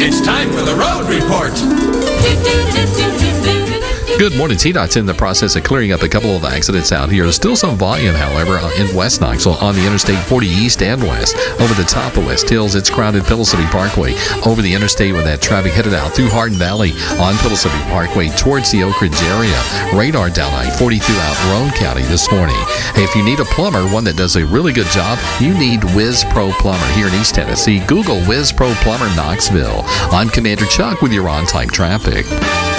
It's time for the road report. Good morning. TDOT's in the process of clearing up a couple of accidents out here. There's still some volume, however, in West Knoxville on the Interstate 40 East and West. Over the top of West Hills, it's crowded Pellissippi Parkway. Over the interstate with that traffic headed out through Hardin Valley on Pellissippi Parkway towards the Oak Ridge area. Radar down I-40 throughout Roane County this morning. Hey, if you need a plumber, one that does a really good job, you need Whiz Pro Plumber here in East Tennessee. Google Whiz Pro Plumber Knoxville. I'm Commander Chuck with your on-time traffic.